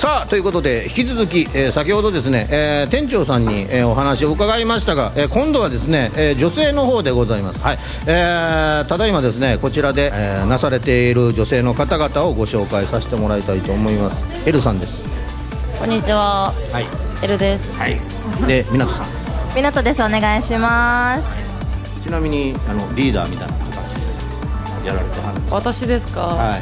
さあということで引き続き、先ほどですね、店長さんに、お話を伺いましたが、今度はですね、女性の方でございます。はい、ただいまですねこちらで、なされている女性の方々をご紹介させてもらいたいと思います。エルさんです。 こんにちは。 はい、 エルです。 はい。で、みなとさん。 みなとです。お願いします。 ちなみにリーダーみたいな形でやられてはるんですか？ 私ですか？ はい。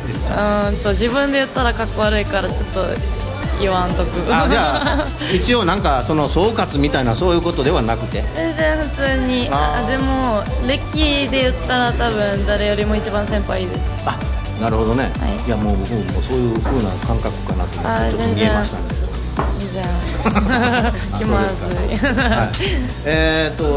自分で言ったらかっこ悪いからちょっと言わんとく。 じゃあ一応なんかその総括みたいなそういうことではなくて、 全然普通に。でも歴で言ったら多分誰よりも一番先輩です。 あ、なるほどね。 はい、 いやもう僕もそういう風な感覚かなと思ってちょっと見えましたね。 全然気まずい。 はい、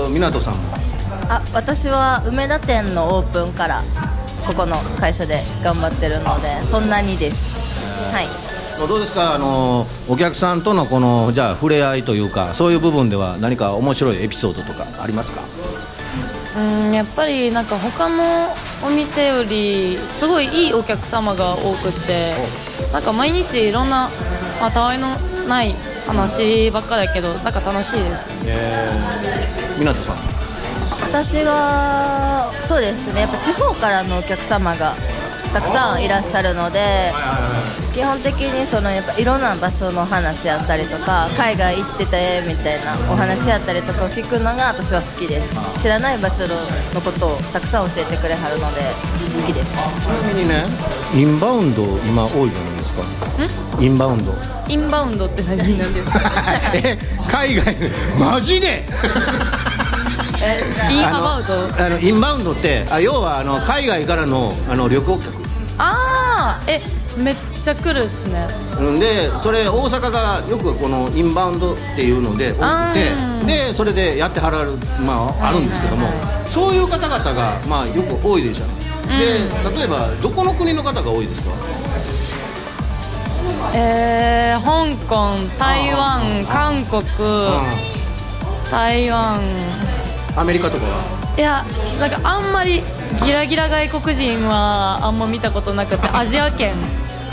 みなとさんも。 私は梅田店のオープンからここの会社で頑張ってるのでそんなにです。はい。 どうですか、お客さんとのこのじゃあ触れ合いというかそういう部分では何か面白いエピソードとかありますか？ やっぱりなんか他のお店よりすごいいいお客様が多くて、なんか毎日いろんな、たわいのない話ばっかだけどなんか楽しいです。 みなとさん。 私はそうですね、やっぱ地方からのお客様がたくさんいらっしゃるので、基本的にやっぱいろんな場所の話やったりとか海外行っててみたいなお話やったりとかを聞くのが私は好きです。知らない場所のことをたくさん教えてくれはるので好きです。ちなみにね、インバウンド今多いじゃないですか。インバウンド。 インバウンドって何なんですか？ 海外マジでインアバウト。 インバウンドって要は海外からの旅行客。 めっちゃ来るっすね。 でそれ大阪がよくこのインバウンドっていうので多くて、でそれでやってはらる、あるんですけども、そういう方々がよく多いでしょ。で例えばどこの国の方が多いですか？ 香港、台湾、韓国、台湾、 アメリカとかは。 いや、なんかあんまりギラギラ外国人はあんま見たことなくて、アジア圏